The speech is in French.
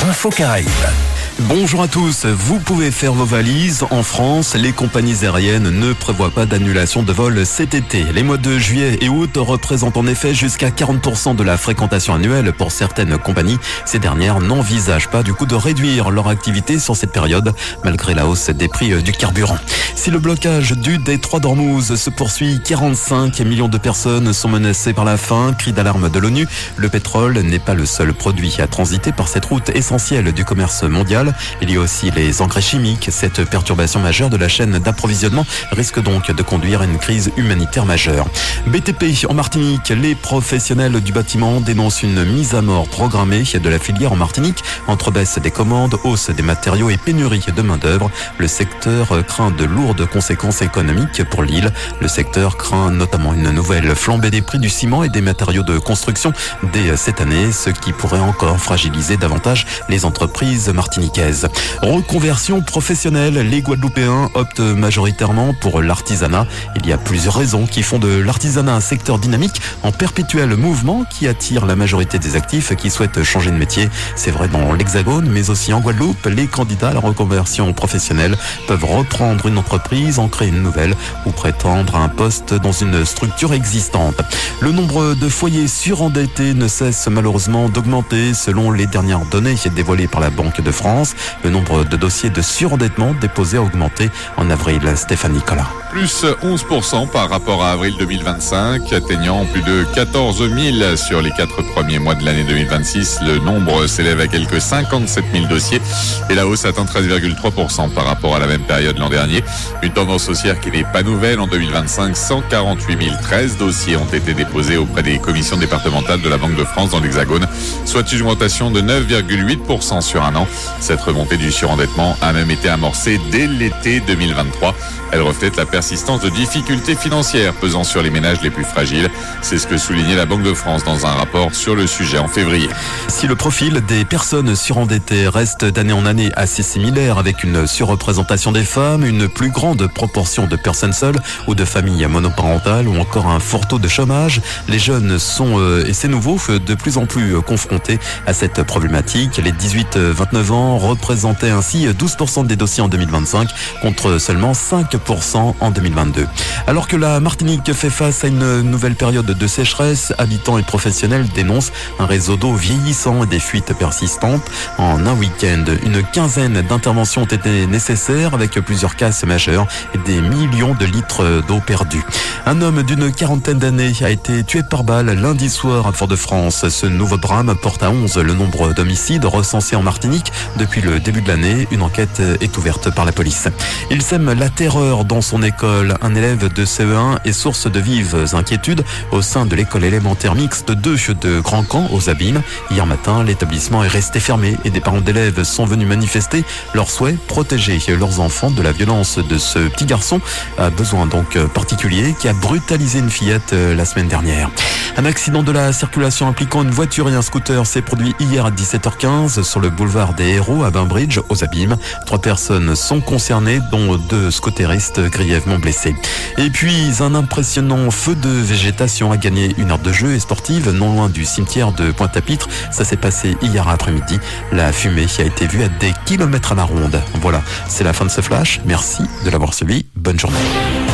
Info Caraïbes. Bonjour à tous, vous pouvez faire vos valises. En France, les compagnies aériennes ne prévoient pas d'annulation de vol cet été. Les mois de juillet et août représentent en effet jusqu'à 40% de la fréquentation annuelle pour certaines compagnies. Ces dernières n'envisagent pas du coup de réduire leur activité sur cette période, malgré la hausse des prix du carburant. Si le blocage du détroit d'Ormuz se poursuit, 45 millions de personnes sont menacées par la faim. Cri d'alarme de l'ONU. Le pétrole n'est pas le seul produit à transiter par cette route essentielle du commerce mondial. Il y a aussi les engrais chimiques. Cette perturbation majeure de la chaîne d'approvisionnement risque donc de conduire à une crise humanitaire majeure. BTP en Martinique, les professionnels du bâtiment dénoncent une mise à mort programmée de la filière en Martinique entre baisse des commandes, hausse des matériaux et pénurie de main-d'œuvre. Le secteur craint de lourdes conséquences économiques pour l'île. Le secteur craint notamment une nouvelle flambée des prix du ciment et des matériaux de construction dès cette année, ce qui pourrait encore fragiliser davantage les entreprises martiniquaises. Reconversion professionnelle, les Guadeloupéens optent majoritairement pour l'artisanat. Il y a plusieurs raisons qui font de l'artisanat un secteur dynamique en perpétuel mouvement qui attire la majorité des actifs qui souhaitent changer de métier. C'est vrai dans l'Hexagone, mais aussi en Guadeloupe. Les candidats à la reconversion professionnelle peuvent reprendre une entreprise, en créer une nouvelle ou prétendre à un poste dans une structure existante. Le nombre de foyers surendettés ne cesse malheureusement d'augmenter selon les dernières données dévoilées par la Banque de France. Le nombre de dossiers de surendettement déposés a augmenté en avril. Stéphane Nicolas. Plus 11% par rapport à avril 2025, atteignant plus de 14 000 sur les 4 premiers mois de l'année 2026. Le nombre s'élève à quelques 57 000 dossiers et la hausse atteint 13,3% par rapport à la même période l'an dernier. Une tendance haussière qui n'est pas nouvelle. En 2025, 148 013 dossiers ont été déposés auprès des commissions départementales de la Banque de France dans l'Hexagone, soit une augmentation de 9,8% sur un an. Cette remontée du surendettement a même été amorcée dès l'été 2023. Elle reflète la persistance de difficultés financières pesant sur les ménages les plus fragiles. C'est ce que soulignait la Banque de France dans un rapport sur le sujet en février. Si le profil des personnes surendettées reste d'année en année assez similaire, avec une surreprésentation des femmes, une plus grande proportion de personnes seules ou de familles monoparentales ou encore un fort taux de chômage, les jeunes sont, et c'est nouveau, de plus en plus confrontés à cette problématique. Les 18-29 ans représentaient ainsi 12% des dossiers en 2025 contre seulement 5% en 2022. Alors que la Martinique fait face à une nouvelle période de sécheresse, habitants et professionnels dénoncent un réseau d'eau vieillissant et des fuites persistantes. En un week-end, une quinzaine d'interventions ont été nécessaires avec plusieurs casses majeures et des millions de litres d'eau perdus. Un homme d'une quarantaine d'années a été tué par balle lundi soir à Fort-de-France. Ce nouveau drame porte à 11 le nombre d'homicides recensés en Martinique depuis le début de l'année. Une enquête est ouverte par la police. Il sème la terreur dans son école. Un élève de CE1 est source de vives inquiétudes au sein de l'école élémentaire mixte 2 de Grand Camp aux Abîmes. Hier matin, l'établissement est resté fermé et des parents d'élèves sont venus manifester leur souhait protéger leurs enfants de la violence de ce petit garçon à besoin donc particulier qui a brutalisé une fillette la semaine dernière. Un accident de la circulation impliquant une voiture et un scooter s'est produit hier à 17h15 sur le boulevard des Héros à Bainbridge aux Abîmes. 3 personnes sont concernées dont 2 scooteristes grièvement blessés. Et puis un impressionnant feu de végétation a gagné une aire de jeu et sportive non loin du cimetière de Pointe-à-Pitre. Ça s'est passé hier après-midi. La fumée a été vue à des kilomètres à la ronde. Voilà, c'est la fin de ce flash. Merci de l'avoir suivi. Bonne journée.